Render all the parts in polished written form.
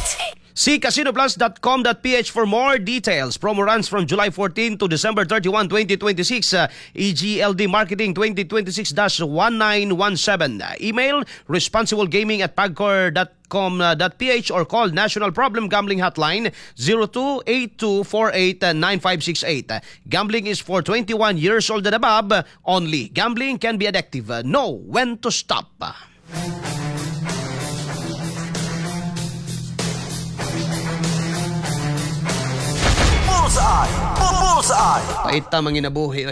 See casinoplus.com.ph for more details. Promo runs from July 14 to December 31, 2026. EGLD Marketing 2026-1917. Email responsiblegaming@pagcor.com.ph or call National Problem Gambling Hotline 0282489568. Gambling is for 21 years old and above only. Gambling can be addictive. Know when to stop. Bullseye! Paita manginabuhi.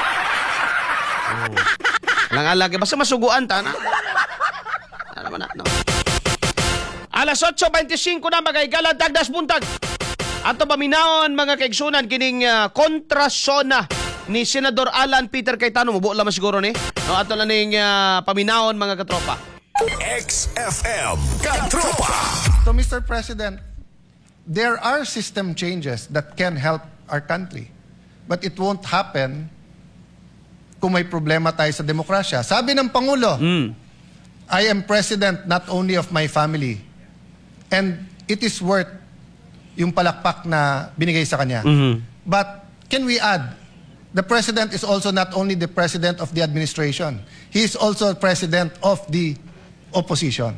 Alang-alag. Basta masuguan ta na. Ano naman na. No? Alas 8:25 na magaygalan tagdas buntag. Ato paminaon mga kaigsunan kining kontrasona ni Senador Alan Peter Cayetano. Mubo lang siguro ni. No, ato lang ning paminaon mga katropa. XFM Katropa. So Mr. President, there are system changes that can help our country. But it won't happen kung may problema tayo sa demokrasya. Sabi ng Pangulo, I am president not only of my family. And it is worth yung palakpak na binigay sa kanya. But can we add, the president is also not only the president of the administration. He is also president of the opposition.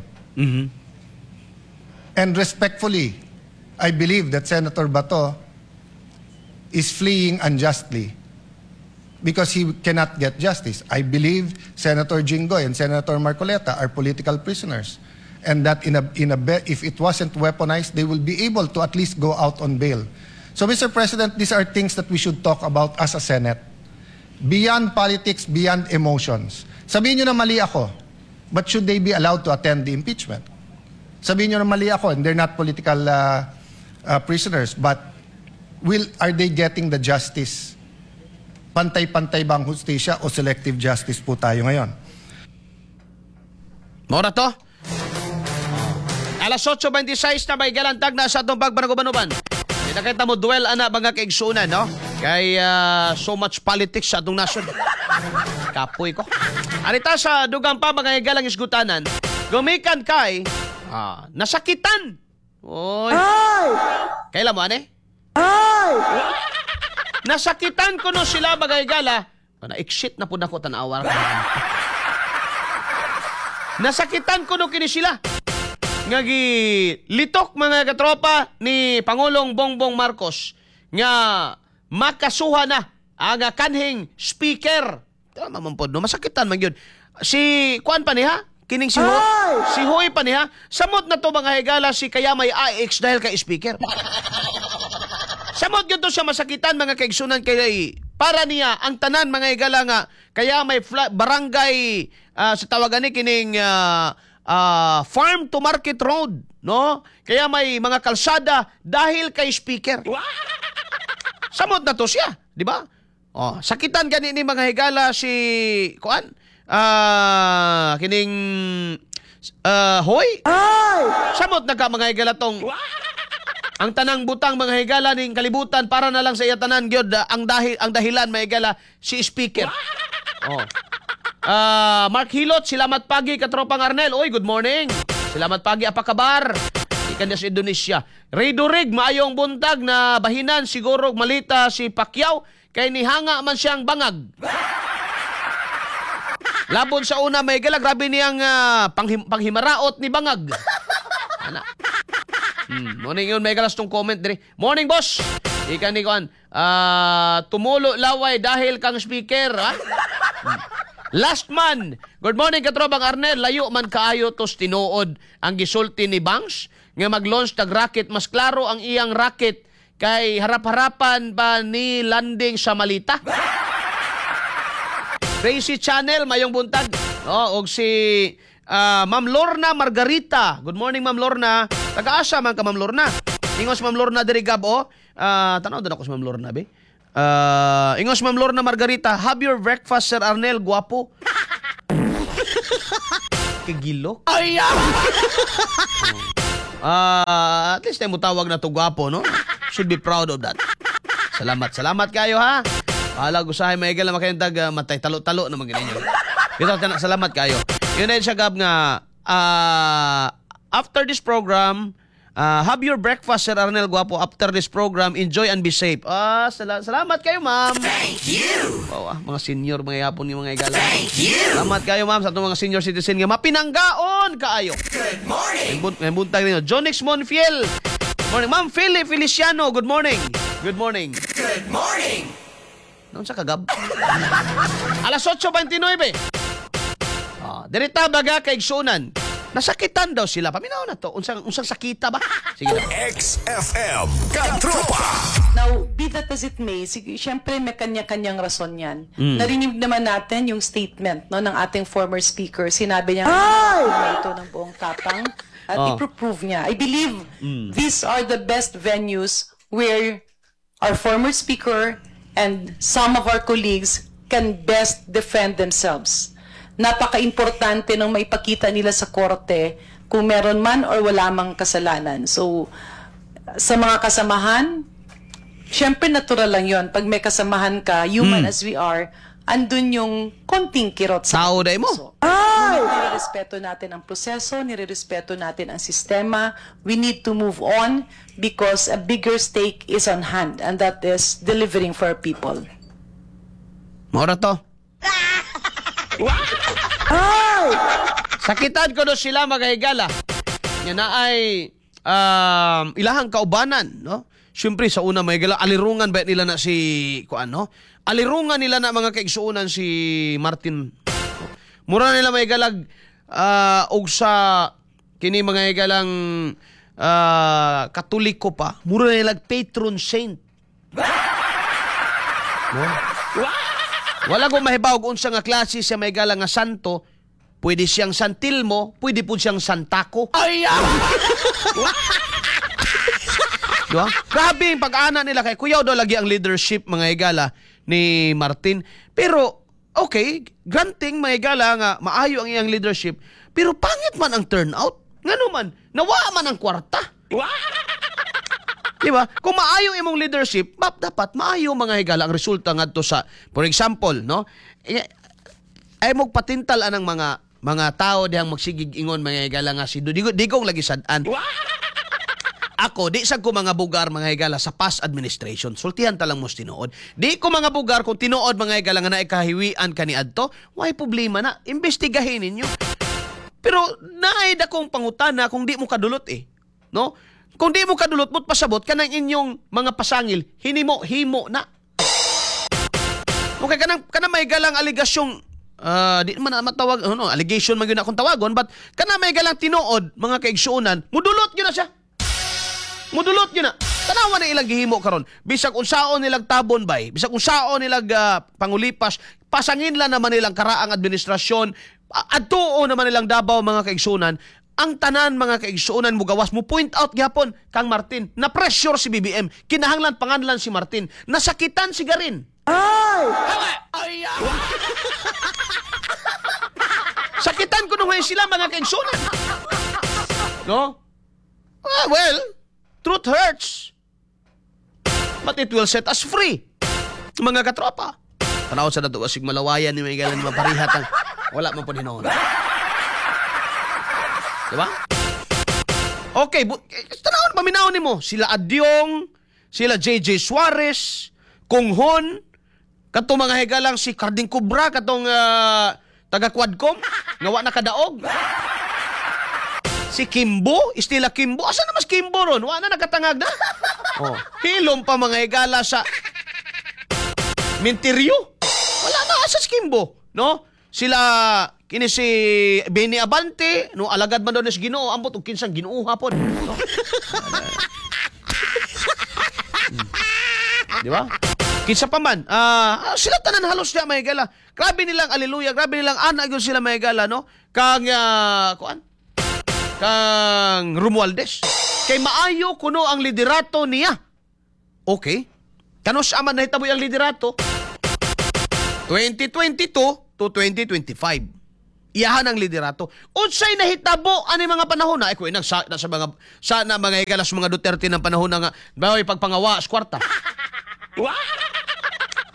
And respectfully, I believe that Senator Bato is fleeing unjustly because he cannot get justice. I believe Senator Jinggoy and Senator Marcoleta are political prisoners, and that if it wasn't weaponized, they will be able to at least go out on bail. So, Mr. President, these are things that we should talk about as a Senate. Beyond politics, beyond emotions. Sabihin nyo na mali ako, but should they be allowed to attend the impeachment? Sabihin nyo na mali ako, and they're not political prisoners, but are they getting the justice? Pantay-pantay bang hustisya o selective justice po tayo ngayon? Mora to? Alas 8:26 na may galantag na sa itong pagpanagubanuban. Nakita mo, duel ana mga kaigsunan, no? Kay so much politics sa itong nasod. Kapoy ko. Arita sa dugang pa mga galang isgutanan, gumikan kay nasakitan. Oy. Kailan mo, ane? Nasakitan ko no sila bagay-gala. Na-exit na po na ko tanawar. Nasakitan ko no kini sila. Ngagi litok mga katropa ni Pangulong Bongbong Marcos nga makasuha na ang kanhing speaker. Tama man po, no? Masakitan man yun. Si Kuan pa niya? Kining si Hoy. Si Hoy pa niya? Samot na to mga higala si Kayamay AX dahil kay speaker. Samot yun to siya masakitan mga kaigsunan kay para niya ang tanan mga higala nga kaya may barangay sa tawagan ni kining farm to market road, no? Kaya may mga kalsada dahil kay speaker. Samot na to siya, di ba? Oh, sakitan gani ni mga higala si Kuan. Kining Hoy. Samot na ka mga higala tong ang tanang butang mga higala ning kalibutan para na lang sa iya tanan gyud ang dahilan mga higala si speaker. Oh. Mark Hilot, salamat pagi katropang Arnel. Oy, good morning. Salamat pagi apakabar. Ikan sa Indonesia. Ray Durig, maayong buntag na bahinan siguro malita si Pacquiao kay nihanga man siyang bangag. Labon sa una may gala, grabe niyang panghimaraot ni bangag. Ana. Morning yun, may galas tong comment diri. Morning, boss. Ikan ni Kuan. Tumulo laway dahil kang speaker, ha? Last man. Good morning, katrobang Arnel. Layo man kaayo tos tinuod ang gisulti ni Banks nga mag-launch tag rocket. Mas klaro ang iyang rocket kay harap-harapan pa ni landing sa Malita. Crazy Channel, mayong buntag. Og si Ma'am Lorna Margarita. Good morning, Ma'am Lorna. Taga-asa man ka, Ma'am Lorna. Ingos, Ma'am Lorna, diri gabo. Tanaw din ako sa Ma'am Lorna, be. Ingos, Ma'am Lorna Margarita. Have your breakfast, Sir Arnel. Guwapo. Kigilo. Ay, at least tayo mo tawag na to guwapo, no? Should be proud of that. Salamat kayo, ha? Pahala, gusahay, may igal na makayantag matay. Talo-talo naman ganyan. Dito, salamat kayo. Yun ay siya, Gab, nga after this program, Have your breakfast, Sir Arnel Guapo, after this program. Enjoy and be safe. Salamat kayo, ma'am. Thank you. Wow, mga senior, mga yapon ni mga igala. Thank you. Salamat kayo, ma'am, sa itong mga senior citizen nga mapinanggaon kaayo. Good morning. May buntag rin. Jonix Monfiel. Good morning. Ma'am Feliciano, good morning. Good morning. Good morning. Noon sa kagab. Alas 8:29. Dirita baga kay Igsunan. Nasakitan daw sila. Paminaw na to. Unsang sakita ba? Sige na. XFM Katropa. Now, be that as it may, siyempre may kanya-kanyang rason yan. Narinig naman natin yung statement ng ating former speaker. Sinabi niya, na ito ng buong tapang at iprove niya. I believe these are the best venues where our former speaker and some of our colleagues can best defend themselves. Napaka-importante nang maipakita nila sa korte kung meron man or wala mang kasalanan. So, sa mga kasamahan, syempre natural lang yon. Pag may kasamahan ka, human as we are, andun yung konting kirot sa Tao day mo. puso. Nirerespeto natin ang proseso, nirerespeto natin ang sistema. We need to move on because a bigger stake is on hand, and that is delivering for our people. Maura to. Sakitan ko do sila magahigala. Nga na ay ilahang kaubanan, no? Siyempre sa una may gala alirungan ba nila na si no? Alirungan nila na mga kaigsuunan si Martin. Mura nila may galag og sa kini mga igalang Katoliko pa. Mura nila patron saint. No? Wala ko mahibaw kung unsa nga klase siya may gala nga santo. Pwede siyang Santilmo, pwede po siyang Santako. Ay! Diba? Grabe yung pag-ana nila kay kuyaw daw lagi ang leadership mga igala ni Martin. Pero, okay, granting mga igala nga maayo ang iyang leadership, pero pangit man ang turnout. Nga naman, nawa man ang kwarta. Diba? Kung maayo imong leadership, dapat maayo mga higala ang resulta ngadto sa, for example, no? Ay mo patintal anang mga tao dihang magsigig ingon mga higala nga si digong lagi sad-an. Ako, di sa ko mga bugar mga higala sa past administration. Sultihan talang mos tinuod. Di ko mga bugar kung tinuod mga higala nga naikahiwian kani adto, way problema na. Imbestigahin ninyo. Pero naay dakong pangutana kung di mo kadulot no? Kung di mo kadulot mo't pasabot kanang inyong mga pasangil, himo na. Okay, kanang may galang aligasyong di man matawag allegation man gyud akong tawagon, but kanang may galang tinuod mga kaigsuonan, mudulot gyud na siya. Mudulot yun na. Tanawa na ilang gihimo karon. Bisag unsaon nilang tabon bay, bisag unsaon nilang pangulipas, pasangin lang naman nilang karaang administrasyon, adtuo naman nilang Davao mga kaigsuonan. Ang tanan mga kaigsuonan mo gawas mo point out gyapon kang Martin. Na pressure si BBM, kinahanglan panganlan si Martin, nasakitan si Garin. Ay! Sakitan ko nung sila mga kaigsuonan. No? Well, truth hurts. But it will set us free. Mga katropa. Tanaw sa nato asig malawayan ni mga galan maparihat ang wala man po dinoon. Diba? Okay, tanawon paminaw nimo sila Adyong, sila JJ Suarez, Konghon, katong mga higalang si Carding Cobra, katong taga Quadcom, ngawa na kadaog. Si Kimbo, Estila Kimbo. Asa na mas Kimbo ron? Wala na nakatangag na. Hilom pa mga higala sa Minteryo. Wala na asa si Kimbo, no? Sila kini si Benny Abante, no, alagad man daw ni Ginoo, ambot og kinsang Ginoo hapon. No? Di ba? Kinsa pa man, sila tanan halos niya may gala. Grabe nilang aleluya, grabe nilang ana gyud sila may gala, no? Kang Romualdez. Kay maayo kuno ang liderato niya. Okay. Kano siya man nahitabo ang liderato? 2022 to 2025. Iyahan ang liderato. Unsay nahitabo ani mga panahon na ako nagsa sa mga sana mga ikalas mga Duterte ng panahon na nga bawi pagpangawa sa kwarta.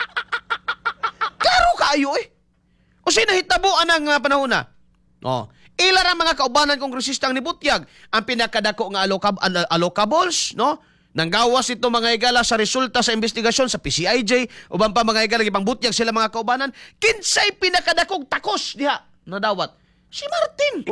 Karo kayo Unsay nahitabo anang panahon na? Ila ra mga kaubanan kongresista ang nibutyag ang pinakadako nga allocables, no? Nanggawas ito mga higala sa resulta sa investigasyon sa PCIJ, uban pa mga higala ipangbutyag sila mga kaubanan. Kinsay pinakadakong takos diha nadawat? Si Martin.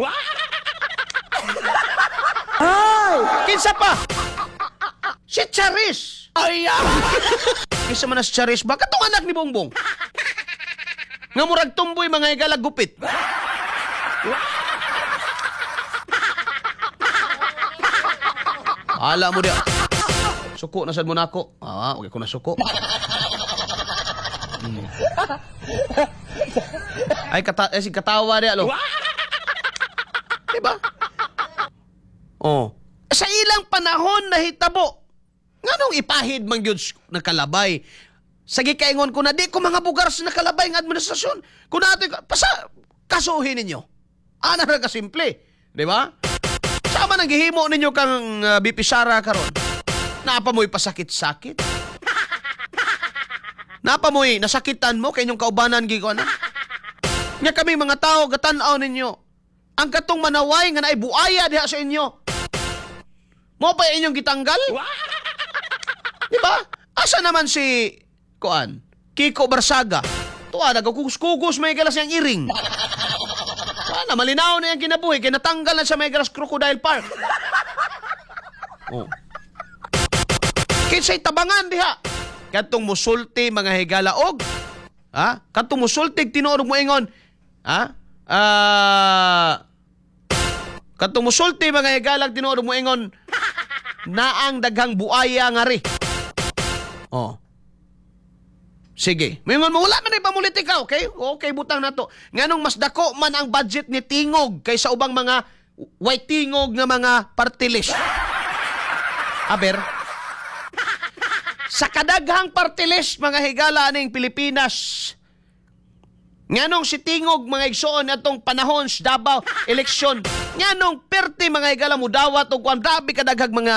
Ay! Kinsa pa? Si Charis. Ay! Kinsa man na si Charis ba? Katong anak ni Bongbong. Nga murag tumboy mga higala gupit. Ala mo dia. Suko na sad mo nako. Okay ko na suko. Ay si katawa dia lo. Diba? Oh. Sa ilang panahon nahitabo. Nganong ipahid man gyud nakalabay. Sagi kaingon ko na di ko mga bugar sa nakalabay ng administrasyon. Kung natin kasuhin ninyo. Ana ra ka simple, di ba? Sama nang gihimo ninyo kang BP Sara karon. Napa mo'y pasakit-sakit? Napa mo'y nasakitan mo kay inyong kaubanan gigon na? Nya kami mga tao gatan-aw ninyo. Ang katong manaway nga naay buaya diha sa inyo. Mo pa inyong gitanggal? Di ba? Asa naman si Kiko Barsaga? Tuwa nagkukugos may galas yang iring. Wala, malinaw na yung kinabuhi. Kinatanggal na sa may galas Crocodile Park. Oh. Kinsay tabangan diha. Katong musulti mga higala og. Ha? Katong musulti tinuod mo ingon. Ha? Katong musulti mga higala tinuod mo ingon. Naang daghang buaya nga ri. Oh. Sige. Mingon mo, wala man ay pamulitika, okay? Okay, butang na to. Nganong mas dako man ang budget ni Tingog kaysa ubang mga white tingog nga mga party list. Aber, sa kadaghang party list, mga higala ning Pilipinas, nganong si Tingog mga igsoon atong panahon sa Davao eleksyon, nganong perti mga higala mo dawat o kuan grabe kadaghag mga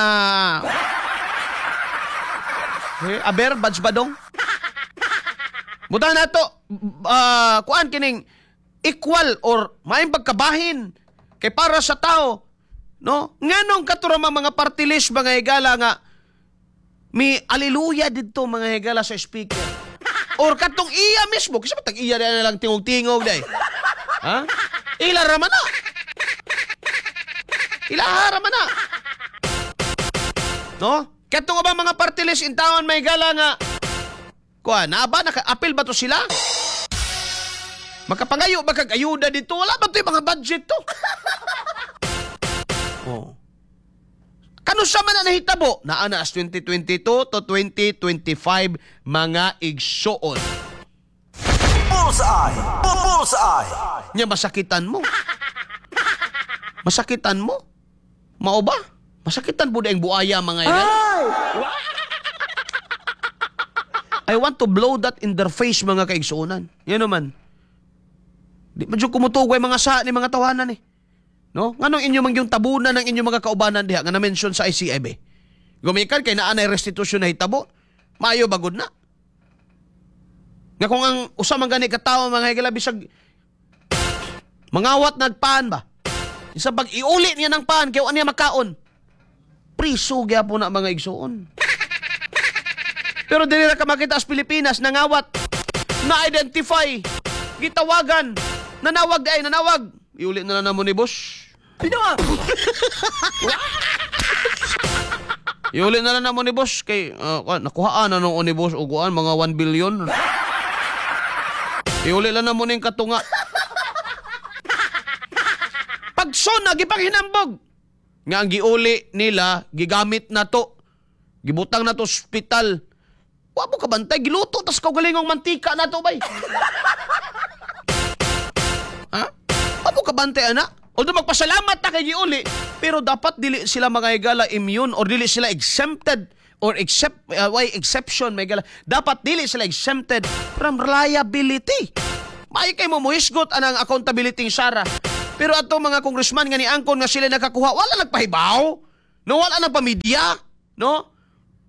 aber, badge badong? Butang na to, kuan kining equal or maayong pagkabahin kay para sa tao, no? Nganong katuramang mga party list mga higala nga may aleluya dito mga higala sa speaker. Or katong iya mismo, kasi matag iya na lang tingog-tingog day. Ha? Ilara man na. Ilahara man na. No? Katong ba mga party list in taon may higala nga kuan, naka-appeal ba to sila? Makapangayo ba kag-ayuda dito? Wala ba to yung mga budget to? Oh. Kano sa man na nahitabo? Naana as 2022 to 2025 mga igsoon. Bullseye! Bullseye! Nya masakitan mo. Masakitan mo? Mao ba? Masakitan po ang buaya mga ilan? I want to blow that in their face mga kaigsuunan. Yan naman. Di medyo kumutugway mga sa ni mga tawanan eh. No? Nganong inyo mang yung tabunan ng inyong mga kaubanan diha nga na-mention sa ICIB. Gumikan kay naanay restitution na hitabo. Maayo bagod na. Nga kung ang usamang gani katawo mga higala bisag mangawat nagpaan ba? Isa pag iuli niya ng paan kay niya makaon. Priso gyapon na mga igsuon. Pero dili ra ka makita sa Pilipinas nangawat, na-identify, gitawagan, nanawag. Iuli na mo ni boss. Iuli na mo ni boss kay nakuhaan na nung ni boss uguan mga 1 billion. Iuli na mo ning katunga. Pagson na gipanghinambog. Nga ang giuli nila gigamit na to. Gibutang na to ospital. Wa mo ka bantay, giluto, tas kaugalingong mantika na to, bay. Ha? Wa mo ka bantay, anak? Although magpasalamat na kay giuli, pero dapat dili sila mga higala immune or dili sila exempted or exception, mga higala. Dapat dili sila exempted from liability. May kay mo muhisgot anang accountability ng Sara. Pero ato mga congressman nga ni angkon nga sila nakakuha, wala nagpahibaw, no? Wala nagpamidya, no?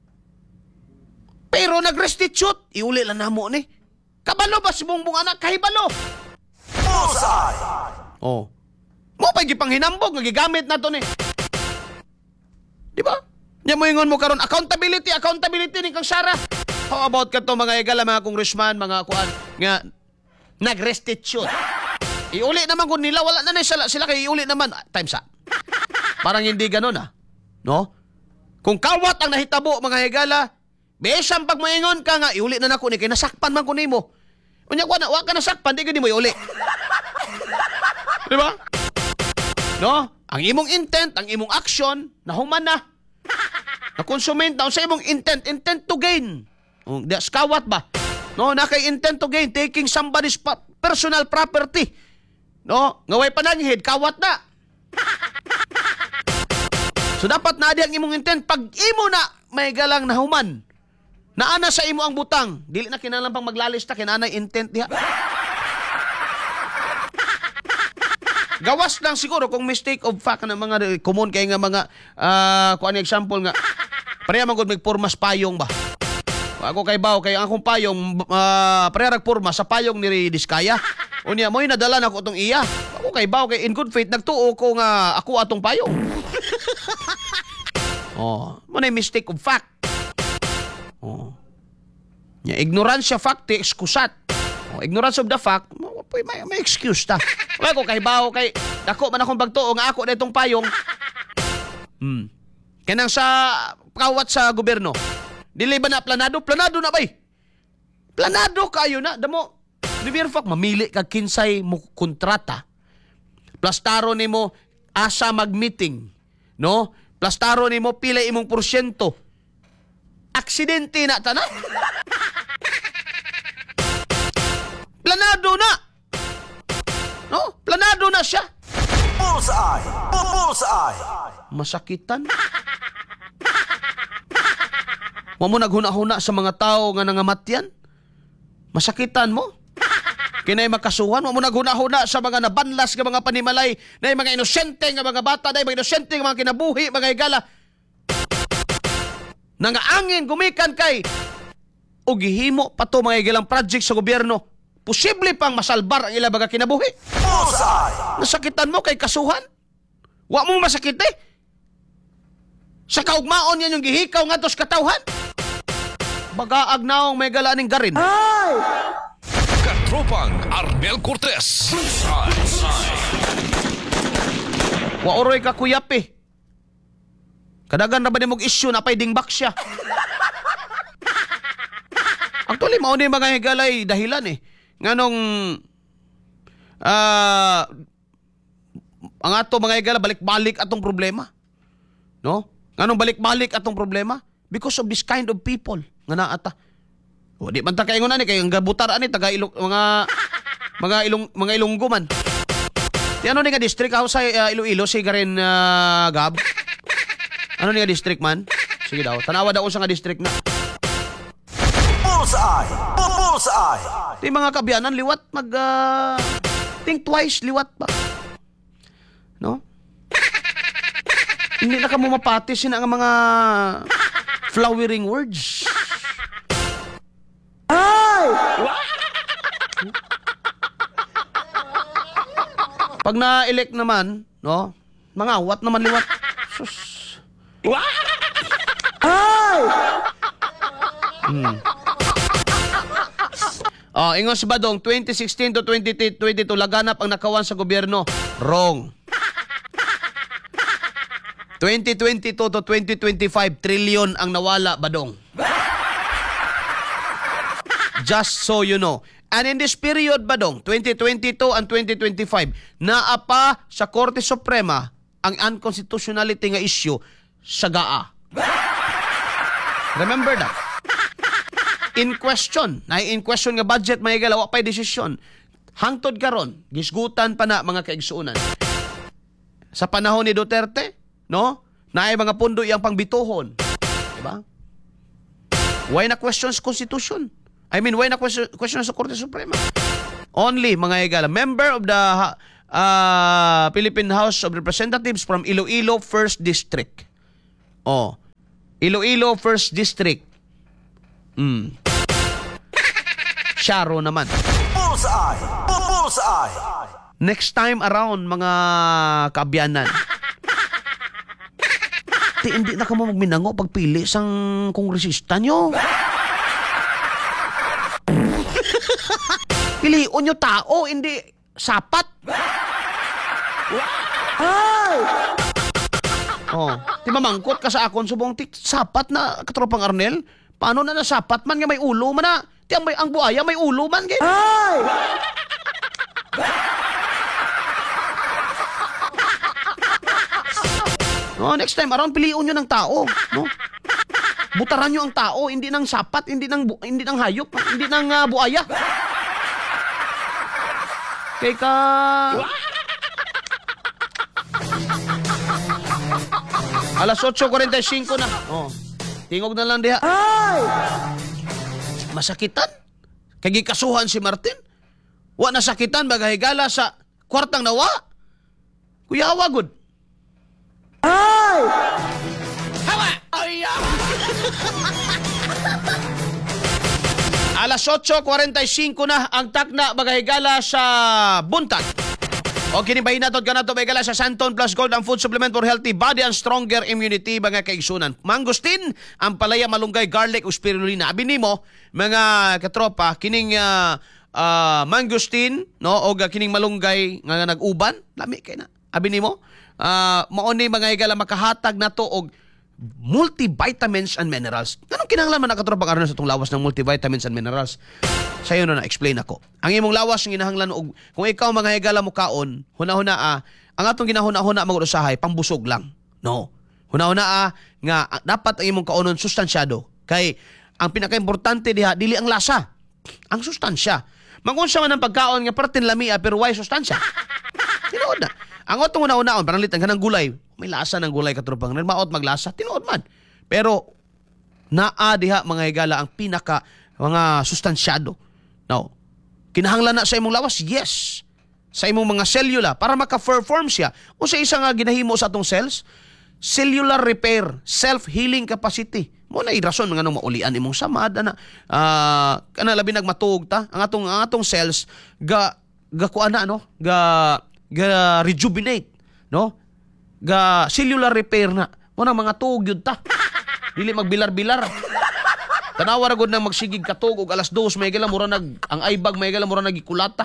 Pero nag-restitute, iuli lang na mo ni. Kabalo ba si Bongbong anak? Kahibalo. Bullseye! Oh. Mo pa gipanghinambog nga gigamit nato ni. Di ba? Nya mo ingon mo karon accountability ni kang Sara. How about kato mga igala, mga congressman, mga kuan nga nag-restitute. Iuli naman kung nila wala na sila kay iuli naman times up. Parang hindi ganoon no? Kung kawat ang nahitabo mga higala, besang pag moingon ka nga iuli na nako ni kay nasakpan man ko nimo. Unya wa ka nasakpan di gid mo iuli. Di ba? No? Ang imong intent, ang imong action nahuman na. Na-consume taon sa imong intent to gain. That's kawat ba? No, nakay intent to gain, taking somebody's personal property. No, ngaway pananghid, kawat na. So dapat na ang imong intent pag imo na may galang nahuman. Naana sa imo ang butang, dili na kinahanglan pang maglalista kinanay intent diha. Gawas lang siguro kung mistake of fact na mga common kay nga mga kuan example nga pareha man gud mig pormas payong ba. Ako kay baw kay akong payong pareha rag porma sa payong ni Diskaya. Unya mo'y nadala nako tong iya. Ako kay baw kay in good faith nagtuo ko nga ako atong payong. Oh, mo na mistake of fact. Oh. Nya ignoransya fakti excusat. Oh, ignorance of the fact, may excuse ta. Wala ko kay bawo kay dako man akong bagtuo nga ako ditong payong. Kanang sa kawat sa gobyerno. Dili ba na planado? Planado na bay. Planado kayo na damo. Di fact mamili kag kinsay mo kontrata. Plastaro nimo asa mag-meeting, no? Plastaro nimo pila imong porsyento. Aksidente na tanan. Planado na. No? Planado na siya. Bullseye! Bullseye! Masakitan. Wa mo naghuna-huna sa mga tao nga nangamatyan? Masakitan mo? Kinay makasuhan, wa mo naghuna-huna sa mga nabanlas nga mga panimalay, na mga inosente nga mga bata, na mga inosente nga mga kinabuhi, mga igala. Nangaangin, gumikan kay o gihimo pa to mga igalang project sa gobyerno. Posible pang masalbar ang ilang mga kinabuhi. Bullseye! Nasakitan mo kay kasuhan? Wa mo masakit eh. Sa kaugmaon yan yung gihikaw nga tos katawhan. Bagaag naong may galaning garin. Katropang Arnel Cortez. Wa oroy ka kuyap eh. Kadagan na ba ni mong issue na pay dingbak siya? Actually, mao ni mga higalay dahilan eh. Nganong ang ato mga higala balik-balik atong problema. No? Nganong balik-balik atong problema? Because of this kind of people nga naata. O di man ta kaingon ani kay ang gabutar ani taga mga Ilonggo man. Di ano ni nga district house sa Iloilo si Garen Gab? Ano ni nga district man? Sige daw. Tanawa daw sa nga district na. Bullseye! Bullseye! Di mga kabiyanan liwat mag think twice liwat ba? No? Hindi na ka mo mapati sina ang mga flowering words. Pag na-elect naman, no? Mga what naman liwat. Sus. Oh, ingon si Badong 2016 to 2022 laganap ang nakawan sa gobyerno. Wrong. 2022 to 2025 trillion ang nawala, Badong. Just so you know. And in this period, Badong, 2022 and 2025, naapa sa Korte Suprema ang unconstitutionality nga issue sa GAA. Remember that? In question nga budget may galawa pa'y desisyon. Hangtod karon, gisgutan pa na mga kaigsuunan. Sa panahon ni Duterte, no? Naay mga pundo iyang pangbituhon. Diba? Why na questions Constitution? I mean, why na question sa Korte Suprema? Only, mga higala, member of the Philippine House of Representatives from Iloilo 1st District. Oh, Iloilo 1st District. Sharo naman. Bullseye! Bullseye! Next time around, mga kaabyanan, hindi na ka mo magminango pagpili sang kongresista nyo. Piliun nyo tao, hindi sapat. Oh, di mamangkot ka sa akon subong sapat na katropang Arnel. Paano na nasapat man nga may ulo man na? Ti ang buaya may ulo man gay. No, next time around piliun nyo ng tao, no? Butaran nyo ang tao, hindi ng sapat, hindi ng hayop, hindi ng buaya. Kay ka Alas 8:45 na. Oh. Tingog na lang diha. Ay! Masakitan? Kay gikasuhan si Martin? Wa nasakitan bagahigala sa kwartang nawa? Kuyawa gud. Ay! Hawa! Ay! Alas 8:45 na ang takna bagahigala sa buntag. O kinibahin nato kanato bagala sa Santon Plus Gold ang food supplement for healthy body and stronger immunity mga kaigsunan. Mangustin, ang palaya malunggay, garlic o spirulina. Abi nimo mga katropa kining mangustin no o kining malunggay nga nag-uban, lami kay na. Abi nimo mao ni mga higala makahatag nato og multivitamins and minerals. Anong kinahanglan man nakatropa karon sa itong lawas ng multivitamins and minerals? Sayo na explain ako. Ang imong lawas ng ginahanglan og kung ikaw mga higala mo kaon, huna-huna ang atong ginahuna-huna mga usahay pambusog lang. No. Huna-huna nga dapat ang imong kaonon sustansyado. Kay ang pinakaimportante diha dili ang lasa, ang sustansya. Mangunsa man ang pagkaon nga pertin lamia pero why sustansya? Tinuod na. Ang otong una-unaon, parang litan ka ng gulay. May lasa ng gulay katropang. Maot maglasa, tinuod man. Pero, naa diha mga higala ang pinaka mga sustansyado. Now, kinahanglan na sa imong lawas? Yes. Sa imong mga cellula para maka-perform siya. O sa isa nga ginahimo sa atong cells, cellular repair, self-healing capacity. Mo na irason nga nung maulian imong samad ana kana labi nagmatuog ta ang atong cells ga kuana no ga rejuvenate, no? Ga cellular repair na. Mo na mga tuog yun ta. Dili magbilar-bilar. Tanawa ra gud nang magsigig katug og alas 2 may gala mura ang aybag may gala mura nagikulata.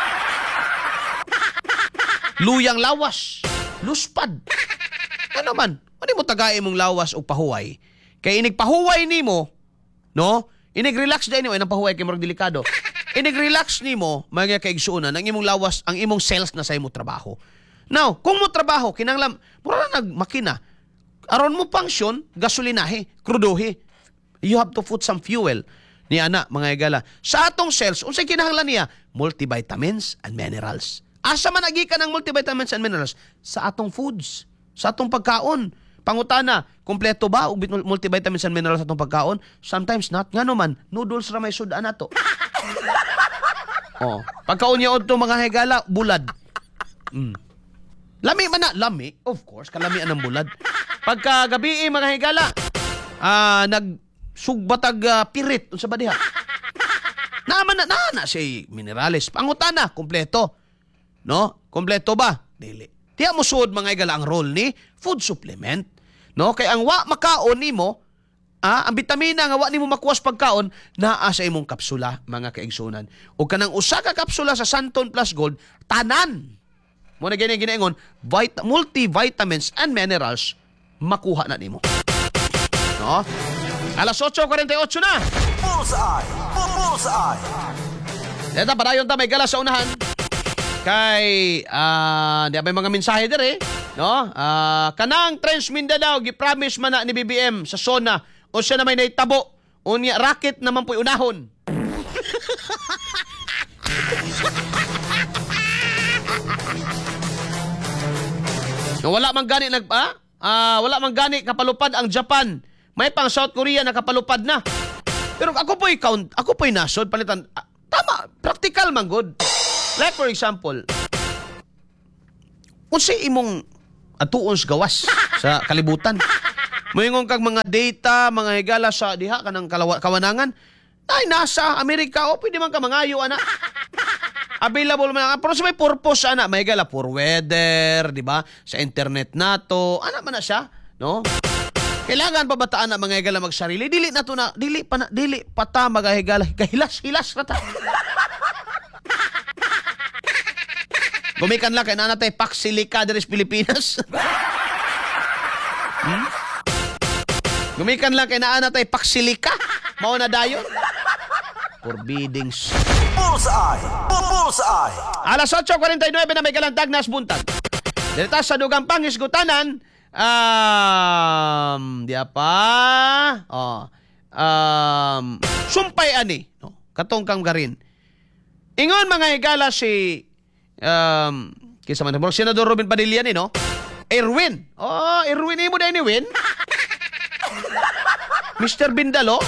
Luyang lawas, luspad. Ano man? Ano mo tagay mong lawas og pahuway? Kay inig pahuway nimo, no? Inig relax dai nimo ang pahuway kay murag delikado. Inig-relax nimo mga kaigsuonan ang imong lawas, ang imong cells na sa imong trabaho. Now, kung mo trabaho, kinanglam, mura na nagmakina, aron mo function, gasolinahe, krudohe. You have to put some fuel. Ni ana, mga igala. Sa atong cells, unsay kinahanglan niya? Multivitamins and minerals. Asa man agikan ang multivitamins and minerals? Sa atong foods, sa atong pagkaon. Pangutana, kompleto ba og multivitamins and minerals sa atong pagkaon? Sometimes not. Ngano man, noodles ra may sudan nato. Oh, pagkaon niya odto mga higala, bulad. Lami man na, lami, of course, kalamian ng bulad. Pagka gabi mga higala, nagsugbatag pirit unsa ba diha? Naman na si minerales. Pangutana, kompleto. No? Kompleto ba? Dili. Tiya mo suod mga higala ang role ni food supplement. No? Kay ang wa makaon nimo, ang bitamina nga wa nimo makuwas pagkaon naa sa imong kapsula mga kaigsunan. O kanang usa ka kapsula sa Santon Plus Gold tanan. Mo na ginaingon multivitamins and minerals makuha na nimo. No? Alas 8:48 na. Bullseye! Bullseye! Deta padayon ta may gala sa unahan. Kay di may mga mensahe dire, no? Kanang Trans Mindanao gi-promise man na ni BBM sa SONA o siya na may naitabo. Unya, racket naman po'y unahon. Wala man gani wala man gani kapalupad ang Japan. May pang South Korea na kapalupad na. Pero ako po'y nasod palitan. Tama, practical man good. Like for example, unsay imong atuons gawas sa kalibutan. Moingon kag mga data, mga higala sa diha kanang kawanangan, ay nasa Amerika o pwede man ka mangayo ana. Available man. Pero sa may purpose, ana, may gala for weather, di ba? Sa internet nato, ana man na siya, no? Kailangan pabataan na mga higala magsarili. Dili na to na, dili pa ta magahigala. Kahilas-hilas na ta. Gumikan lang kay nanatay Paksilika diri sa Pilipinas. Gumikan lang kay nanatay Paksilika. Mao na dayon. Forbidding. Bullseye! Bullseye! Alas 8:49 na may kalandag nas buntag. Dito sa dugang pangisgutanan, diya pa. Sumpay ani, no. Katong kang garin. Ingon mga higala si kisa man mo Senador Robin Padilla ni, no? Erwin. Erwin imo na ni Win. Mr. Bindalo.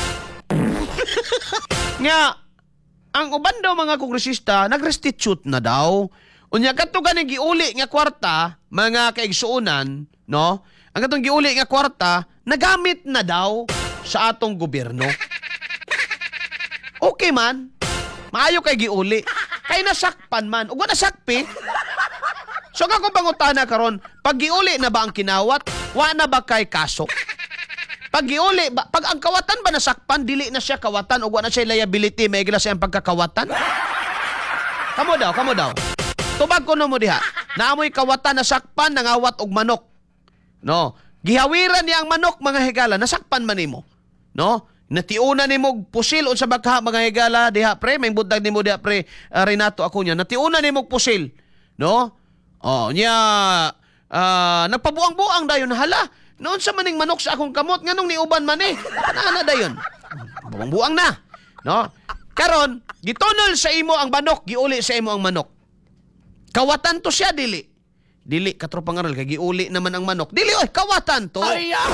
Nga ang uban daw mga kongresista nag-restitute na daw. Unya kadto ganing giuli nga kwarta, mga kaigsuonan, no? Ang katong giuli nga kwarta nagamit na daw sa atong gobyerno. Okay man. Maayo kay giuli. Kay nasakpan man. Ug nasakpi. So kung pangutana karon, pag giuli na ba ang kinawat, wa na ba kay kaso? Pag giuli ba, pag ang kawatan ba nasakpan, dili na siya kawatan ug wa na siya liability, may gila siyang pagkakawatan? Kamo daw. Tubag ko no mo diha. Naamoy kawatan nasakpan nangawat og manok. No, gihawiran niya ang manok mga higala, nasakpan man nimo. No? Natiuna nimo og pusil unsa baka mga higala diha pre, may budag nimo diha pre, Renato Acuña. Natiuna nimo og pusil, no? Nagpabuang-buang dayon hala. Noon sa maning manok sa akong kamot nganong niuban man eh. Ana dayon. Buang-buang na, no? Karon, gitonol sa imo ang manok, giuli sa imo ang manok. Kawatan to siya dili. Dili katropang aral kay giuli naman ang manok. Dili oy, kawatan to.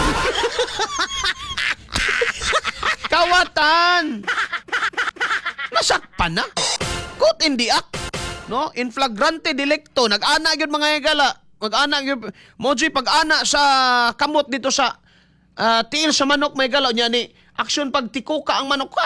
Kawatan. Nasakpan na. Caught in the act. No? In flagrante delicto. Nag-ana yun mga higala. Mag-ana yun. Mojoy pag-ana sa kamot dito sa tiil sa manok may galaw niya ni aksyon pagtikuka ang manok.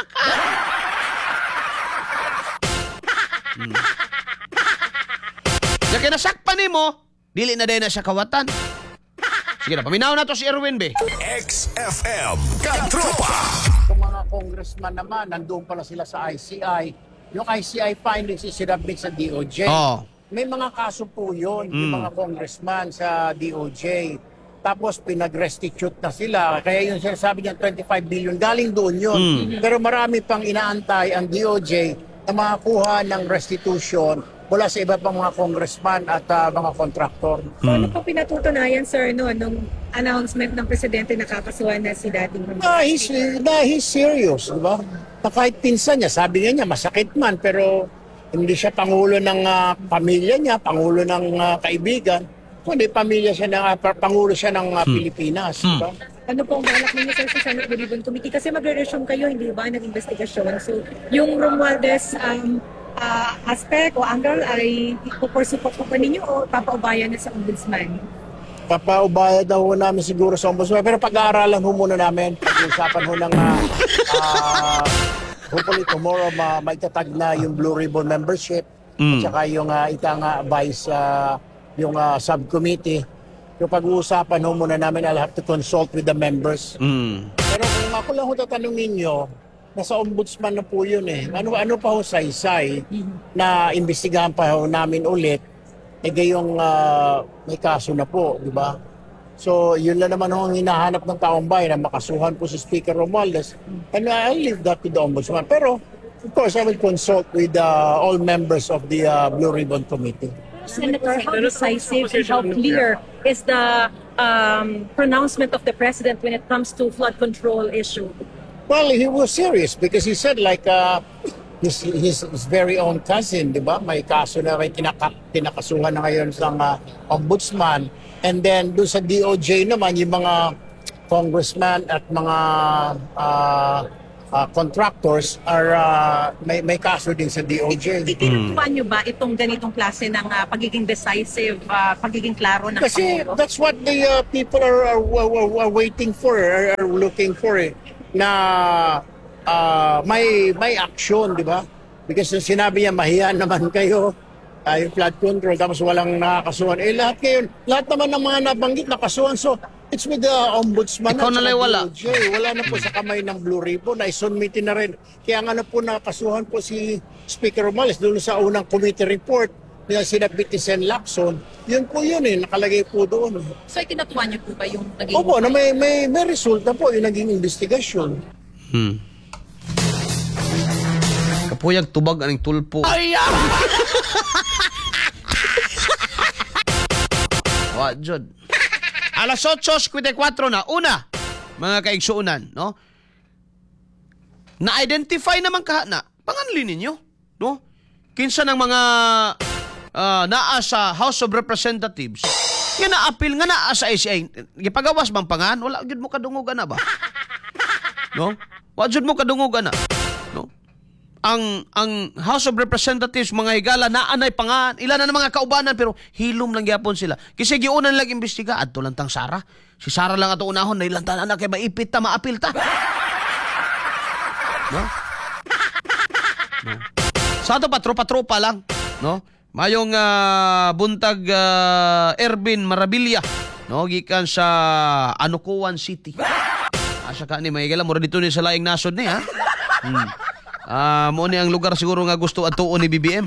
Kaya nasakpan ni mo, dili na dahil na siya kawatan. Sige na, paminaw na to si Erwin B. XFM Katropa! Itong mga congressman naman, nandoon pala sila sa ICI. Yung ICI findings is sinabit sa DOJ. Oh. May mga kaso po yun, yung mga congressman sa DOJ. Tapos pinag-restitute na sila. Kaya yung sinasabi niya 25 billion, galing doon yun. Pero marami pang inaantay ang DOJ na makakuha ng restitution mula sa iba pang mga congressman at mga contractor. So ano po pinatutunayan, sir, nung announcement ng presidente na kakasuhan na si dating He's serious, di ba? Na kahit pinsan niya, sabi niya masakit man, pero hindi siya pangulo ng pamilya niya, pangulo ng kaibigan, kundi pamilya siya ng, pangulo siya ng Pilipinas. Di ba? Ano pong balak ninyo, sir, sa Senate Ribbon Committee? Kasi magre-resume kayo, hindi ba, nag-investigasyon? So yung Romualdez aspect o angle ay ipupursue po pa ninyo o papaubayan na sa ombudsman? Papaubaya daw ho namin siguro sa ombudsman, pero pag-aaralan ho muna namin, pag-uusapan ho ng hopefully tomorrow maitatag na yung Blue Ribbon membership at saka yung vice yung subcommittee. Yung pag-uusapan ho muna namin, I'll have to consult with the members. Pero kung ako lang ho tatanungin nyo, nasa ombudsman na po yun eh. Ano pa ho saysay na imbestigahan pa ho namin ulit, gayong may kaso na po, di ba? So, yun lang naman ho ang hinahanap ng taong bayan na makasuhan po si Speaker Romualdez. And I'll leave that to the ombudsman. Pero, of course, I will consult with all members of the Blue Ribbon Committee. Senator, how decisive and how clear is the pronouncement of the president when it comes to flood control issue? Well, he was serious because he said like his very own cousin, di ba? May kaso na may tinakasuhan na ngayon sa ombudsman. And then doon sa DOJ naman, yung mga congressman at mga contractors are may kaso din sa DOJ. Tinutupan nyo ba itong ganitong klase ng pagiging decisive, pagiging klaro ng Kasi Pangulo? that's what the people are waiting for, are looking for eh. Na may action, di ba? Because sinabi niya, mahiya naman kayo, yung flood control, tapos walang nakakasuhan. Lahat naman ng mga nabanggit nakasuhan. So, it's with the ombudsman. Ikaw na lang wala. DOJ. Wala na po sa kamay ng Blue Ribbon. Naisubmitin na rin. Kaya nga na po nakasuhan po si Speaker Romales doon sa unang committee report na sinabit ni Sen. Lacson. Yun po yun nakalagay po doon. So, ikinatuwa niyo po ba yung naging... Opo, na may resulta po yung naging investigasyon. Kapuyag tubag aning tulpo. Wa jud. Alas 8:54 na. Una, mga kaigsuunan, no? Na-identify naman kahana. Panganlin ninyo, no? Kinsa ng mga naa sa House of Representatives nga na-appeal nga naa sa ICI. Gipagawas bang pangan? Wala jud mo kadungogan na ba? No? Wa jud mo kadungogan na. No? Ang House of Representatives mga higala naanay pangan ilan na mga kaubanan pero hilom lang gyapon sila kasi giunan lang imbestiga adto lang tang Sara si Sara lang ato unahon na ilang tanan kay maipit ta maapil ta no sa ato patropa lang no mayong buntag Ervin Marabilia no gikan sa Anukuan City asa ka ni may higala mura dito ni sa laing nasod ni ha mo ni ang lugar siguro nga gusto atuon ni BBM.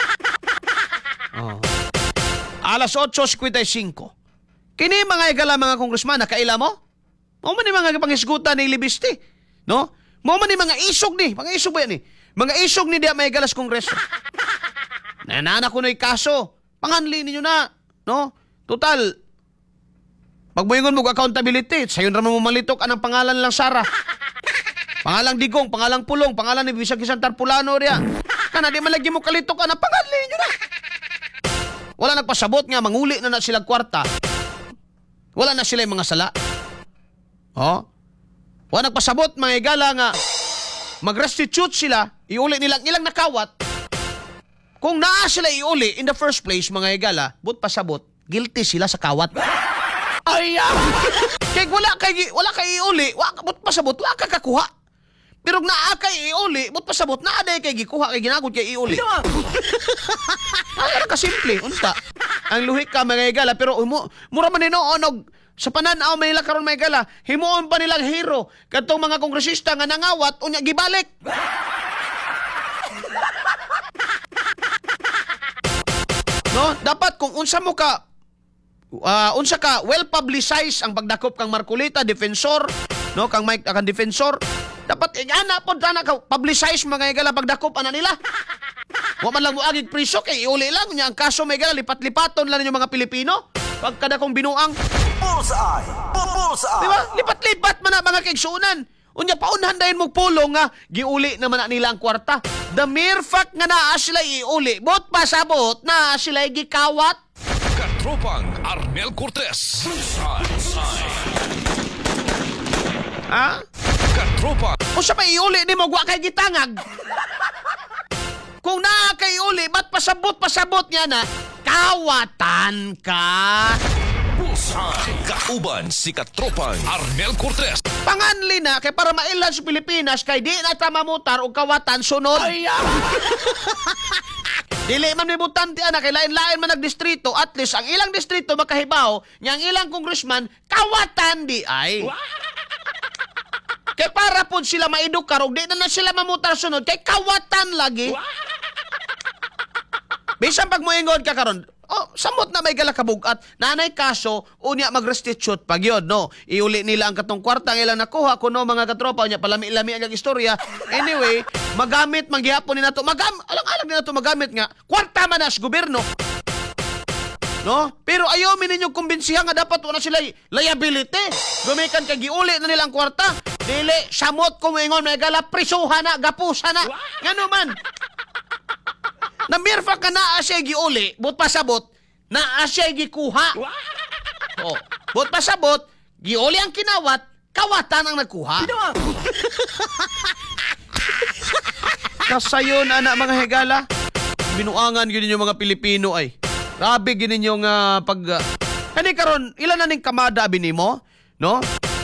Alas 8:55. Kini mga igala mga kongresman nakaila mo? Mo man ni mga pangisgutan ni Libiste, no? Mo man ni mga isog ni, mga isog ba yan ni? Mga isog ni diya may igalas kongreso. Nanana ko na kaso. Panganli ninyo na, no? Total pagmoingon mo accountability, sayon ra mo malitok anang pangalan lang Sara. Pangalang Digong, pangalang Pulong, pangalan ni Bisag Isang Tarpulano riya. Kana di malagi mo kalitok ka na pangalan niyo na. Wala nagpasabot nga manguli na sila kwarta. Wala na sila yung mga sala. Wala nagpasabot mga igala nga mag-restitute sila, iuli nilang ilang nakawat. Kung naa sila iuli in the first place mga igala, but pasabot, guilty sila sa kawat. Ay! Kaya wala kay iuli, but pasabot, wala ka kakuha. Pero naa kay iuli, but pasabot, naa day kay gikuha, kay ginagod kay iuli. Ano ka simple, unta. Ang luhik ka mga igala, pero mura man ninoon sa pananaw may nila karon mga igala, himuon pa nilang hero, katong mga kongresista nga nangawat, unya gibalik. No, dapat kung unsa ka well publicized ang pagdakop kang Marcolita defensor no kang Mike kang defensor dapat ana pod ana ka publicize mga igala pagdakop ana nila wa man lang mo agig priso kay iuli lang nya ang kaso mga igala lipat-lipaton lang ninyo mga Pilipino pagkada kong binuang Bullseye! Bullseye! di ba lipat-lipat man na mga kaigsuunan unya paunhan dayon mo pulong nga giuli naman na nila ang kwarta the mere fact nga naa sila iuli bot pasabot na sila gikawat. Katropang Arnel Cortez. Katropa. O sa may iuli ni mo, wa kay gitangag. Kung naa kay iuli, ba't pasabot niya na, kawatan ka. Bullseye. Kauban si Katropang Arnel Cortez. Panganli na, kay para mailan sa Pilipinas, kay di na tamamutar o kawatan sunod. Dili man may butante ana kay lain-lain man nagdistrito at least ang ilang distrito makahibaw nya ang ilang congressman kawatan di ay. Kay para pud sila maedukar og di na sila mamutar sunod kay kawatan lagi. Bisan pag moingon ka karon, samot na may galakabugat. Nanay kaso, unya mag-restitute pag yun, no? Iuli nila ang katong kwarta ang ilang nakuha kuno mga katropa, unya palami-lami ang istorya. Anyway, magamit, manggihapon ni nato. Alang-alang ni nato magamit nga. Kwarta man na sa gobyerno. No? Pero ayaw ninyo kumbinsihan nga dapat wala sila liability. Gumikan kay giuli na nilang kwarta. Dili, samot kumingon, may gala, prisuhan na, gapusan na. Ngano man? Na mirfa ka na asya giuli, but pasabot, na asya gikuha. But pasabot, giuli ang kinawat, kawatan ang nagkuha. Kasayon, anak mga higala, binuangan gini yung mga Pilipino ay. Grabe gini yung Kani karon ilan na ning kamada bini mo, no?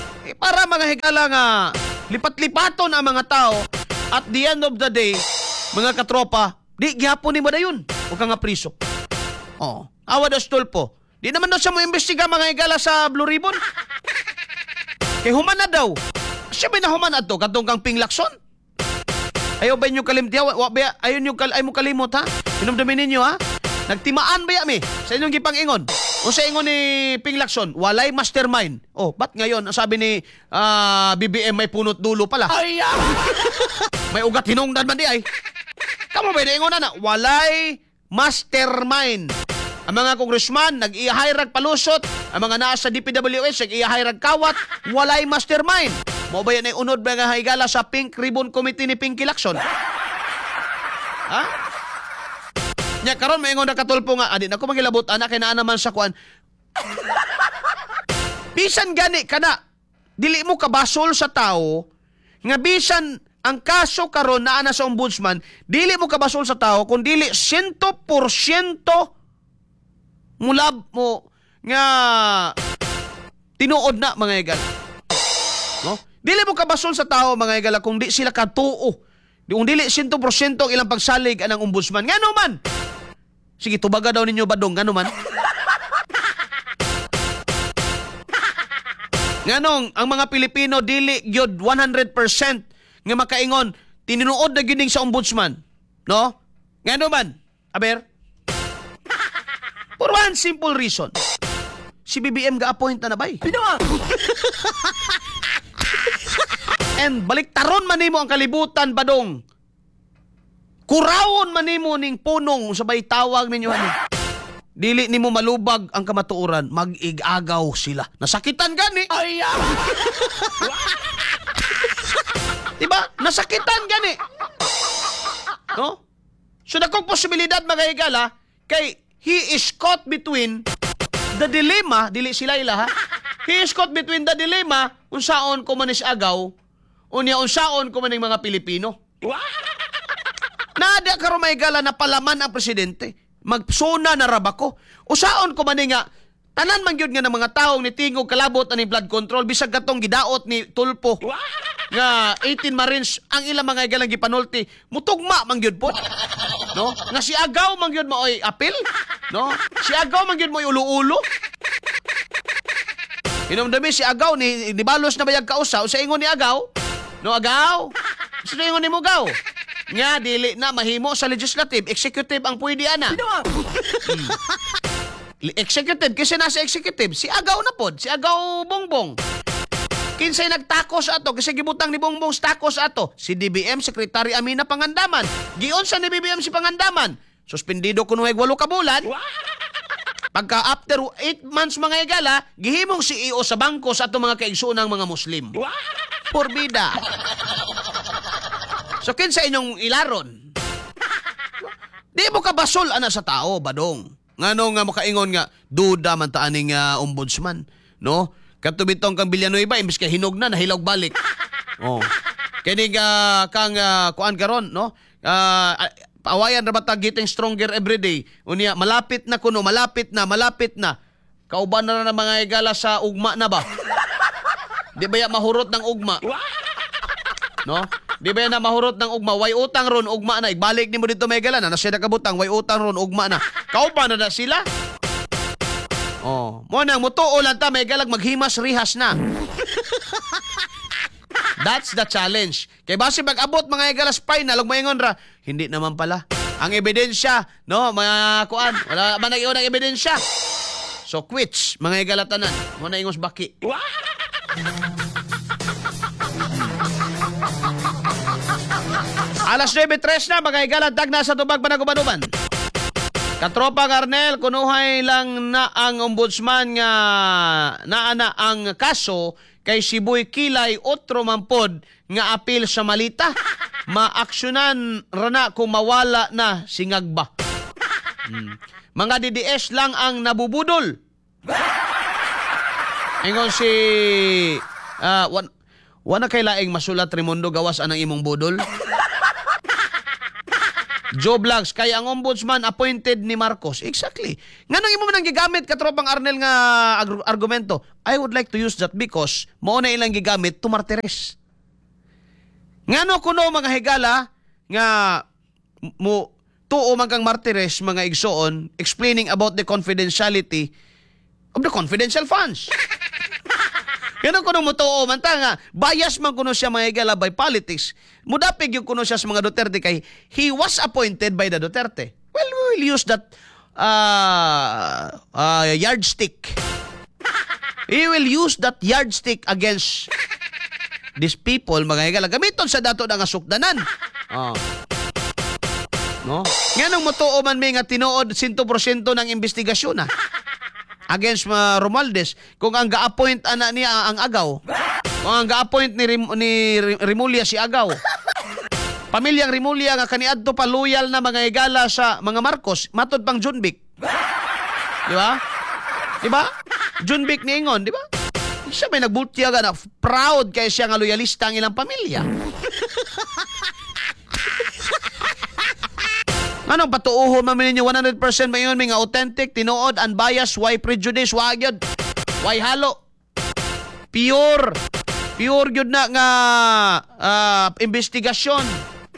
Para mga higala nga lipat-lipaton ang mga tao at the end of the day mga katropa, di gihapon ni mo na yun. Huwag ka nga priso. Oh, awa daw Tulpo. Di naman daw siya mo imbestiga mga higala sa Blue Ribbon. Kay human na daw. Siya ba na human na to? Katong kang Ping Lacson? Ayaw ba inyong kalimtiya? Ayaw mo kalimot ha? Pinamdamin ninyo ha? Nagtimaan ba yami sa inyong gipangingon? O sa ingon ni Ping Lacson, walay mastermind. Oh, ba't ngayon, ang sabi ni BBM may punot dulo pala? Ay, may ugat hinungdan man di ay. Kamu ba ingon na walay mastermind. Ang mga congressman, nag-i-hirag palusot. Ang mga nasa DPWH, nag-i-hirag kawat. Walay mastermind. Mo ba yan ay unod mga higala sa Pink Ribbon Committee ni Pinky Lacson? Ha? Nya karon maingon na katulpo nga, adin ako magilabot anak kay naa naman sa kuan. Bisan gani kana, dili mo kabasol sa tao nga bisan ang kaso karon naa na sa ombudsman, dili mo kabasol sa tao kung dili 100% mulab mo nga tinuod na mga higala. No? Dili mo kabasol sa tao mga higala kung di sila katuo. Kung dili 100% ang ilang pagsalig anang ombudsman. Ngano man? Sige, tubaga daw ninyo badong, ngano man? Nganong ang mga Pilipino dili gyud 100% nga makaingon tinuod na gyud sa ombudsman, no? Ngano man? Aber? For one simple reason. Si BBM ga-appoint na bay. And baliktaron man nimo ang kalibutan badong. Kurawon man nimo ning punong sabay tawag ninyo ani. Dili nimo malubag ang kamatuoran, mag-igagaw sila. Nasakitan gani. Ay. Diba? Nasakitan gani. No? So dakong posibilidad mga higala kay he is caught between the dilemma, dili sila ila ha. He is caught between the dilemma unsaon ko man is agaw, unya unsaon ko man ning mga Pilipino. Nada karon may gala na palaman ang presidente. Magsuna na rabako. Usaon ko man nga tanan man gyud nga ng mga taong nitingog kalabot ani blood control bisag katong gidaot ni Tulpo. Nga 18 Marines ang ilang mga galang gipanulti. Mutugma man gyud po. No? Nga si Agaw man gyud mo oy apil, no? Si Agaw man gyud mo ulo-ulo. Inomdami si Agaw ni balos na bayag kausa sa ingon ni Agaw. No Agaw. Sa ingon ni mo Agaw. Nga dili na mahimo sa legislative, executive ang pwede ana. Executive kasi nasa executive si Agaw na pod, si Agaw Bongbong. Kinsay nagtakos ato kasi gibutang ni Bongbong takos ato si DBM Secretary Amina Pangandaman. Gion sa ni BBM si Pangandaman. Suspendido kuno 8 ka bulan. Pagka after 8 months mga higala, gihimong CEO sa bangko sa ato mga kaigsuonang mga Muslim. Porbida. So kinsa inyong ilaron? Di mo ka basol ana sa tao, badong. Ngano nga makaingon nga duda man ta aning ombudsman, no? Katubitong kang Villanueva imbis ka hinog na nahilog balik. Oh. Kini kang kuan karon, no? Paawayan ra bata getting stronger every day. Unya malapit na kuno, malapit na. Kauban na ng mga higala sa ugma na ba? Di ba ya mahurot ng ugma? No? Di ba na mahurot ng ugma? Way utang ron, ugma na. Ibalik ni mo dito may gala na. Nasya na kabutang, way utang ron, ugma na. Kauban na sila? Oh. Mo nang mutuo lang ta, may galag maghimas rihas na. That's the challenge. Kay base mag-abot mga igalas final, ug maingon ra, hindi naman pala. Ang ebidensya, no, mga kuan, wala man nag-iwan ng ebidensya. So quits, mga igalatanan. Mo na ingos baki. Alas 9:03 na, mga igalatag na sa tubag panagubanuban. Katropa Arnel, kunuhay lang na ang ombudsman nga naana ang kaso kay Siboy Kilay otro mampod nga apil sa malita. Maaksyonan rana kung mawala na singagba. Mga DDS lang ang nabubudol. Ingon si wana kay laing masulat Raimundo gawas anang imong budol. Joe Vlogs, kaya ang ombudsman appointed ni Marcos. Exactly. Nga nang imo man ang gigamit katropang Arnel nga argumento. I would like to use that because mao na ilang gigamit to martires. Ngano kuno mga higala nga mo tuo man kang martires mga igsoon explaining about the confidentiality of the confidential funds. Ganun kuno mo tuo man ta nga bias man kuno siya mga higala by politics. Mudapig yung kuno siya sa mga Duterte kay he was appointed by the Duterte. Well, we will use that yardstick. He will use that yardstick against these people, mga higala. Gamiton sa dato na nga sukdanan. No? Nganong motuo man may nga tinuod 100% ng investigasyon against Romualdez kung ang ga-appoint ana niya ang agaw. Kung ang ga-appoint ni Remulla si agaw. Pamilyang Remulla nga kaniadto pa loyal na mga higala sa mga Marcos, matod pang Junbic. Di ba? Di ba? Junbic ni Ingon, di ba? Siya may nagbultiyaga na proud kay siya nga loyalista ang ilang pamilya. Anong patuuhon man ninyo 100% mayon may nga authentic, tinuod, unbiased, why prejudice, why gyud, why halo. Pure gyud na nga investigasyon.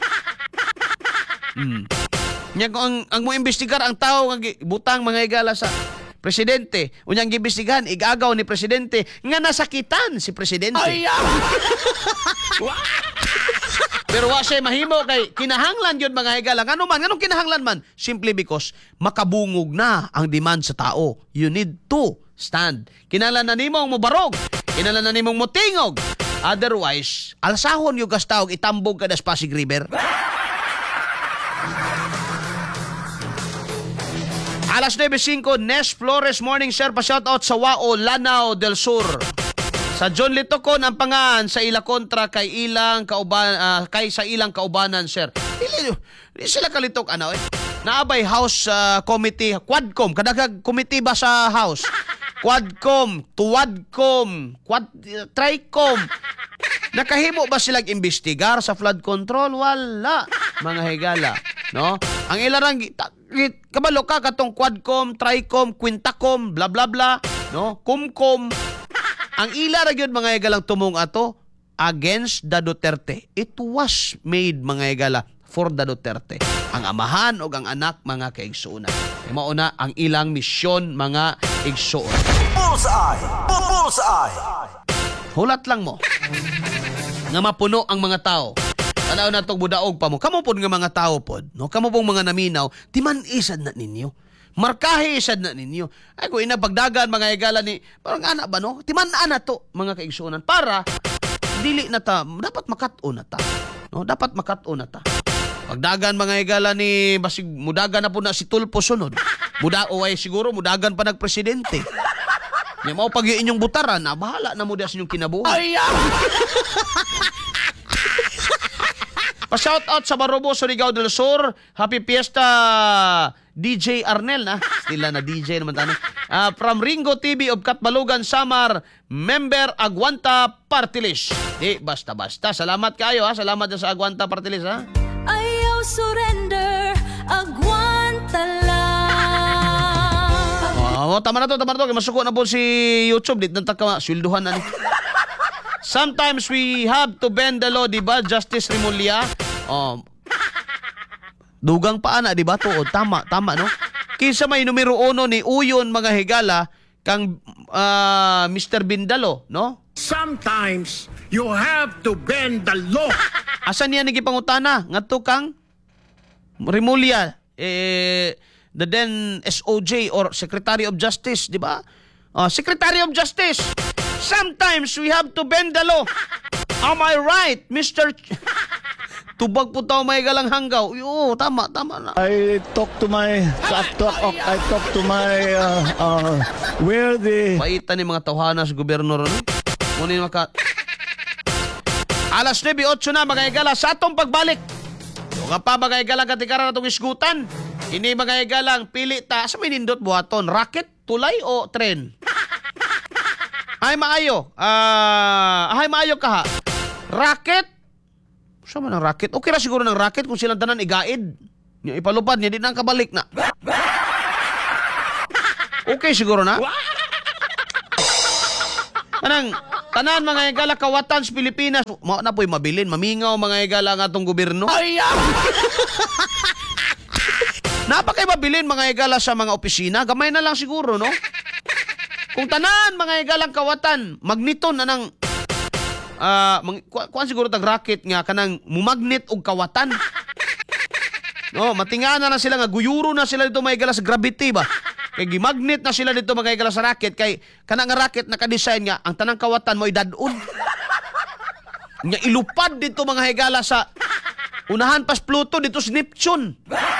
Nya kung ang mo imbestigar ang tao nga butang mga higala sa presidente, unyang giimbestigahan igagaw ni presidente nga nasakitan si presidente. Pero wa siya mahimo kay kinahanglan yun mga higala. Anong kinahanglan man? Simply because makabungog na ang demand sa tao. You need to stand. Kinahanglan na nimong mubarog. Kinahanglan na nimong mutingog. Otherwise, alsahon yung gastawag itambog ka das Pasig River. Alas 9:05, Nes Flores Morning Share pa shoutout sa Wao, Lanao del Sur. Sa John Litocon ang pangan sa ila kontra kay ilang kay sa ilang kaubanan, sir. Dili sila kalitok Naabay House Committee, Quadcom, kadagag committee ba sa House? Quadcom, Tuwadcom, Tricom. Nakahimo ba silang imbestigar sa flood control? Wala, mga higala, no? Ang ilarang kabalo ka katong Quadcom, Tricom, Quintacom, bla bla bla, no? Kumcom. Ang ila ra gyud mga higalang tumong ato against the Duterte. It was made mga higala for the Duterte. Ang amahan o ang anak mga kaigsuonan. Mao na ang ilang misyon mga igsuon. Bullseye! Bullseye! Hulat lang mo. Nga mapuno ang mga tao. Tanaw na itong budaog pa mo. Kamo po nga mga tao po. No? Kamo pong mga naminaw. Timan isad na ninyo. Markahe isad na ninyo. Ay kung inapagdagan mga higala ni parang anak ba no? Timan-an na to mga kaigsuonan. Para dili na ta. Dapat makat-o na ta. No? Dapat makat-o na ta. Pagdagan mga higala ni basig mudagan na po na si Tulpo sunod. Ay siguro mudagan pa nagpresidente. Nga mao pag inyong butaran, bahala na mo sa inyong kinabuhi. Pa-shoutout sa Barobo, Surigao del Sur. Happy Fiesta, DJ Arnel na. Sila na DJ naman tayo. From Ringo TV of Katbalugan, Samar, member Aguanta Party List. Di, basta-basta. Salamat kayo ha. Salamat sa Aguanta Party List ha. Ayaw surrender, aguanta lang. Tama na to. Masuko na po si YouTube. Dito nang taka, swilduhan na ni. Sometimes we have to bend the law, di ba? Justice Remulla. Dugang pa ana, di ba? Tuod. Tama, no? Kinsa may numero 1 ni Uyon mga higala kang Mr. Bindalo, no? Sometimes you have to bend the law. Asan niya nagipangutana? Ngadto kang Remulla, the then SOJ or Secretary of Justice, di ba? Secretary of Justice. Sometimes we have to bend the law. Am I right, Mr. Tubag po tao may galang hanggaw. Oo, tama na. I talk to my where the Paita ni mga tawhana sa gobyerno ron. Muna maka Alas 9:08 na mga higala sa atong pagbalik. Nga pa mga higala katikaran atong isgutan. Ini mga higalang pili ta sa may nindot buhaton, rocket, tulay o tren. Ay maayo ka ha. Rocket? Saan man ang rocket? Okay ra siguro ng rocket kung silang tanan igaid. Yung ipalupad niya, di na kabalik na. Okay siguro na. Anang tanan mga higala kawatan sa Pilipinas, mao na po'y mabilin, mamingaw mga higala nga atong gobyerno. Napakay mabilin mga higala sa mga opisina, gamay na lang siguro, no? Kung tanan mga higalang kawatan, magniton na ng kuan siguro tag rocket nga kanang mumagnet og kawatan. No, matinga na sila nga guyuro na sila dito mga higala sa gravity ba. Kay gimagnet na sila dito mga higala sa rocket kay kanang nga rocket naka-design nga ang tanang kawatan mo idadun. Nya ilupad dito mga higala sa unahan pas Pluto dito sa Neptune.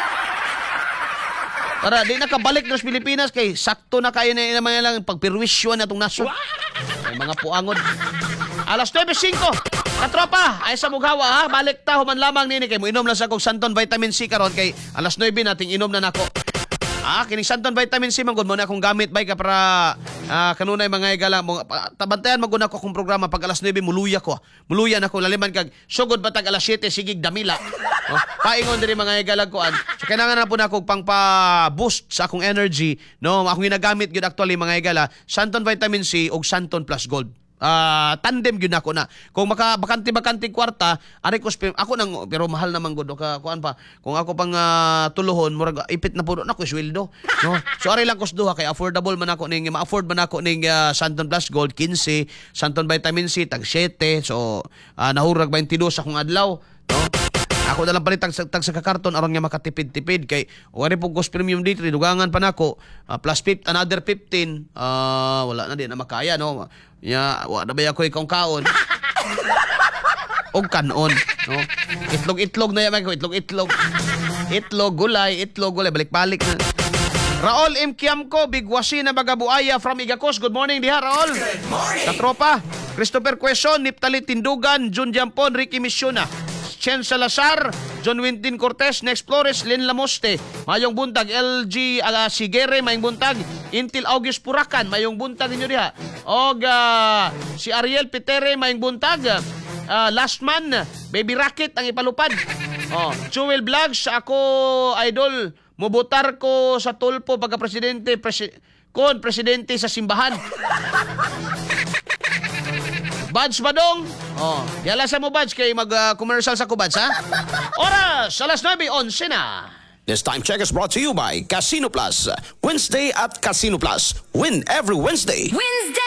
Para di nakabalik na sa Pilipinas kay sakto na kayo na mga lang pagpirwisyon na itong naso. Ay mga puangod. Alas 9:05. Katropa, ay sa mughawa ha. Balik ta human lamang nini kay mo inom lang sa kong Santon Vitamin C karon kay alas 9 nating inom na nako. Kining Santon Vitamin C manggod mo na akong gamit bay ka para kanunay mga higala mo tabantayan maguna ko akong programa pag alas 9 muluya ko. Muluya na ko laliman kag sugod batag alas 7 sigig damila. Paingon diri mga higala ko so kailangan na po na akong pangpa-boost sa akong energy no akong ginagamit gyud actually mga higala Santon Vitamin C ug Santon Plus Gold. Tandem gyud ako na kung bakante kwarta ari ko ako nang pero mahal naman gud ka kuan pa kung ako pang tuluhon murag ipit na puno na ko sweldo no so ari lang kos duha kay affordable man ako ning ma-afford man ako ning Santon Plus Gold 15 Santon Vitamin C tag 7 so nahurag 22 akong adlaw no ako na lang palit tag sa kakarton aron nga makatipid-tipid kay wala po cost premium dito dugangan pa nako plus another 15 wala na di na makaya no ya wala ba ako ikong kaon og kanon no itlog na yaman ko itlog gulay balik-balik na Raul M. Kiamco, Bigwasi na Bagabuaya from Igacos. Good morning diha, Raul. Good morning. Katropa, Christopher Quezon, Niptali Tindugan, Jun Jampon, Ricky Misyona, Chen Salazar, John Wintin Cortez, Next Flores, Len Lamoste, mayong buntag, LG Sigere, mayong buntag, Intil August Purakan, mayong buntag ninyo diha. Og si Ariel Pitere, mayong buntag, Last Man, Baby Rocket ang ipalupad. Jewel Vlogs, ako idol, mubutar ko sa tulpo pagka presidente sa simbahan. Badge Badong. Yala sa mo badge kay mag-commercial sa ko badge ha. Oras alas 9:11 na. This time check is brought to you by Casino Plus. Wednesday at Casino Plus. Win every Wednesday. Wednesday!